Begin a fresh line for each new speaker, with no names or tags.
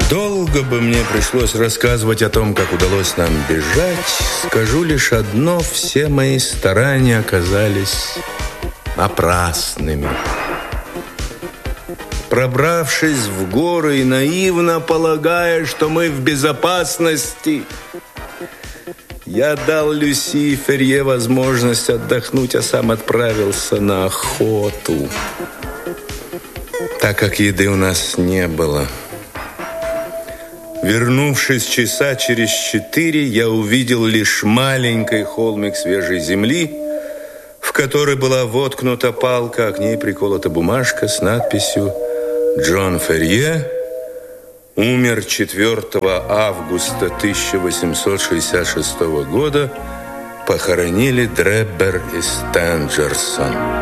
Долго бы мне пришлось рассказывать о том, как удалось нам бежать. Скажу лишь одно: все мои старания оказались напрасными. Пробравшись в горы и наивно полагая, что мы в безопасности, я дал Люси и Ферье возможность отдохнуть, а сам отправился на охоту, так как еды у нас не было. Вернувшись часа через 4, я увидел лишь маленький холмик свежей земли, в который была воткнута палка, а к ней приколота бумажка с надписью: «Джон Ферье умер 4 августа 1866 года. Похоронили Дреббер и Стенджерсон».